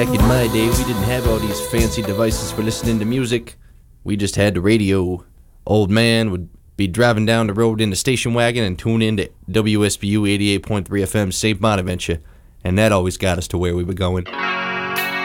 Back in my day, we didn't have all these fancy devices for listening to music. We just had the radio. Old man would be driving down the road in the station wagon and tune in to WSBU 88.3 FM St. Bonaventure, and that always got us to where we were going.